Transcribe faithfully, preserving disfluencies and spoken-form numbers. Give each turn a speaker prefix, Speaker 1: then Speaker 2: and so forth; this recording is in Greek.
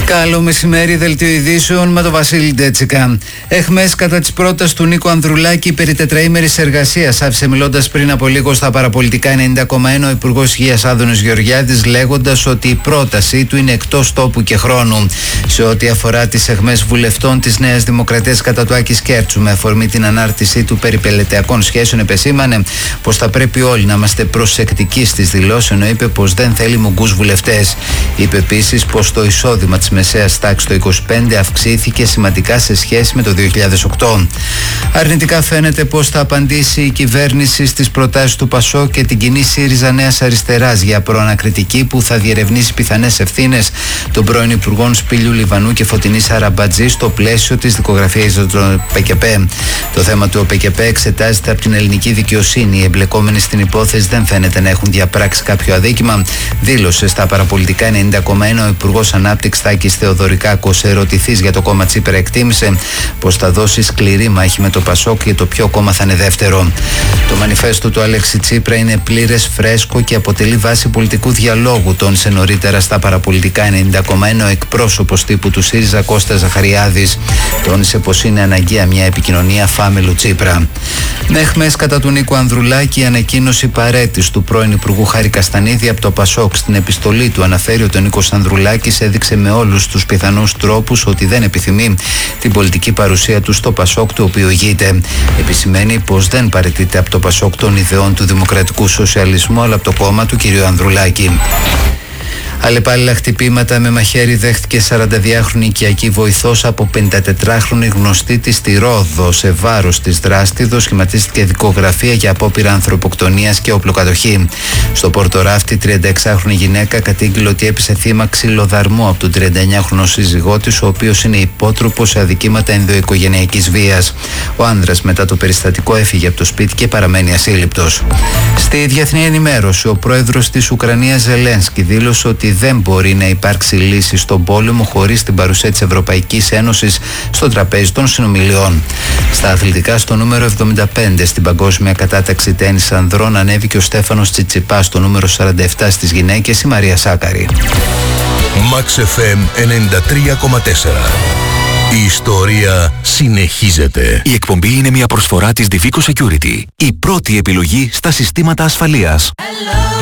Speaker 1: Καλό μεσημέρι, δελτίο ειδήσεων με τον Βασίλη Ντέτσικα. Εχμές κατά της πρότασης του Νίκου Ανδρουλάκη περί τετραήμερης εργασίας άφησε μιλώντας πριν από λίγο στα παραπολιτικά ενενήντα κόμμα ένα ο Υπουργός Υγείας Άδωνης Γεωργιάδης, λέγοντας ότι η πρότασή του είναι εκτός τόπου και χρόνου. Σε ό,τι αφορά τις εχμές βουλευτών της Νέας Δημοκρατίας κατά του Άκη Σκέρτσου, με αφορμή την ανάρτησή του περί πελετειακών σχέσεων, επεσήμανε πως θα πρέπει όλοι να είμαστε προσεκτικοί στις δηλώσεις, ενώ είπε πως δεν θέλει μουγκούς βουλευτές. Είπε επίσης πως το εισόδημα της μεσαίας τάξης το είκοσι πέντε αυξήθηκε σημαντικά σε σχέση με το δύο χιλιάδες οκτώ. Αρνητικά φαίνεται πως θα απαντήσει η κυβέρνηση στις προτάσεις του ΠΑΣΟΚ και την κοινή ΣΥΡΙΖΑ Νέας Αριστεράς για προανακριτική που θα διερευνήσει πιθανές ευθύνες των πρώην Υπουργών Σπύλιου Λιβανού και Φωτεινής Αραμπατζή στο πλαίσιο της δικογραφίας του ΠΚΠ. Το θέμα του ΠΚΠ εξετάζεται από την ελληνική δικαιοσύνη. Οι εμπλεκόμενοι στην υπόθεση δεν φαίνεται να έχουν διαπράξει κάποιο αδίκημα, δήλωσε στα παραπολιτικά ενενήντα κόμμα ένα ο Υπουργός Ανάπτυξης Τάκης Θεοδωρικάκος. Ερωτηθής για το κόμμα Τσίπρα, εκτίμησε πως θα δώσει σκληρή μάχη με το ΠΑΣΟΚ και το ποιο κόμμα θα είναι δεύτερο. Το μανιφέστο του Αλέξη Τσίπρα είναι πλήρες, φρέσκο και αποτελεί βάση πολιτικού διαλόγου, τόνισε νωρίτερα στα παραπολιτικά ενενήντα κόμμα ένα ο εκπρόσωπος τύπου του ΣΥΡΙΖΑ Κώστας Ζαχαριάδης. Τόνισε πως είναι αναγκαία μια επικοινωνία φάμελου Τσίπρα. Με εχμές κατά του Νίκου Ανδρουλάκη, η ανακοίνωση παρέτησης του πρώην Υπουργού Χάρη Καστανίδη από το ΠΑΣΟΚ. Στην επιστολή του αναφέρει ότι ο Νίκος Ανδρουλάκης έδειξε με όλους τους πιθανούς τρόπους ότι δεν επιθυμεί την πολιτική παρουσία του στο ΠΑΣΟΚ, το οποίο ηγείται. Επισημαίνει πως δεν παραιτείται από το ΠΑΣΟΚ των ιδεών του δημοκρατικού σοσιαλισμού, αλλά από το κόμμα του κ. Ανδρουλάκη. Αλλεπάλληλα χτυπήματα με μαχαίρι δέχτηκε σαρανταδυάχρονη οικιακή βοηθός από πενηντατετράχρονη γνωστή της στη Ρόδο. Σε βάρος της δράστηδος σχηματίστηκε δικογραφία για απόπειρα ανθρωποκτονίας και οπλοκατοχή. Στο Πορτοράφτη, τριανταεξάχρονη γυναίκα κατήγγειλε ότι έπεσε θύμα ξυλοδαρμού από τον τριανταεννιάχρονο σύζυγό της, ο οποίος είναι υπότροπος σε αδικήματα ενδοοικογενειακής βίας. Ο άνδρας μετά το περιστατικό έφυγε από το σπίτι και παραμένει ασύλληπτος. Στη διεθνή ενημέρωση, ο πρόεδρος της Ουκρανίας Ζελένσκι δήλωσε ότι δεν μπορεί να υπάρξει λύση στον πόλεμο χωρίς την παρουσία της Ευρωπαϊκής Ένωσης στο τραπέζι των συνομιλιών. Στα αθλητικά, στο νούμερο εβδομήντα πέντε στην παγκόσμια κατάταξη τένις ανδρών ανέβηκε ο Στέφανος Τσιτσιπάς, στο νούμερο σαράντα επτά στις γυναίκες η Μαρία Σάκαρη.
Speaker 2: Max εφ εμ ενενήντα τρία κόμμα τέσσερα. Η ιστορία συνεχίζεται.
Speaker 3: Η εκπομπή είναι μια προσφορά της Divico Security, η πρώτη επιλογή στα συστήματα ασφαλείας. Hello.